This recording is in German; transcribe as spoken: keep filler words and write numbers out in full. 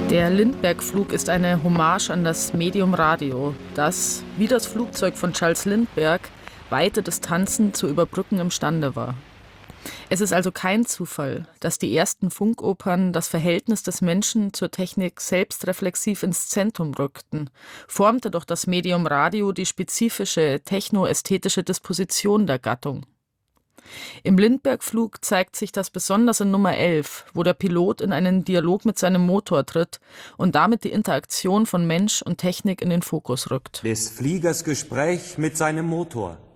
Der Lindbergh-Flug ist eine Hommage an das Medium Radio, das, wie das Flugzeug von Charles Lindbergh, weite Distanzen zu überbrücken imstande war. Es ist also kein Zufall, dass die ersten Funkopern das Verhältnis des Menschen zur Technik selbstreflexiv ins Zentrum rückten, formte doch das Medium Radio die spezifische technoästhetische Disposition der Gattung. Im Lindbergh-Flug zeigt sich das besonders in Nummer elf, wo der Pilot in einen Dialog mit seinem Motor tritt und damit die Interaktion von Mensch und Technik in den Fokus rückt. Des Fliegers Gespräch mit seinem Motor.